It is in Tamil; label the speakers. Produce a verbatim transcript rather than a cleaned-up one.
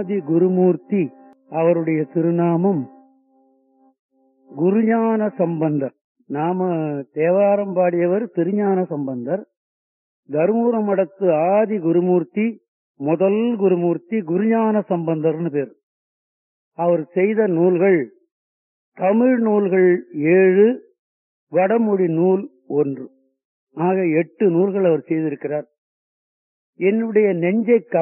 Speaker 1: ஆதி குருமூர்த்தி அவருடைய திருநாமம் குருஞான சம்பந்தர். நாம தேவாரம் பாடியவர் திருஞான சம்பந்தர். தருமபுர மடத்து ஆதி குருமூர்த்தி, முதல் குருமூர்த்தி குருஞான சம்பந்தர்னு பேர். அவர் செய்த நூல்கள் தமிழ் நூல்கள் ஏழு, வடமொழி நூல் ஒன்று, ஆக எட்டு நூல்கள் அவர் செய்திருக்கிறார். என்னுடைய நெஞ்சை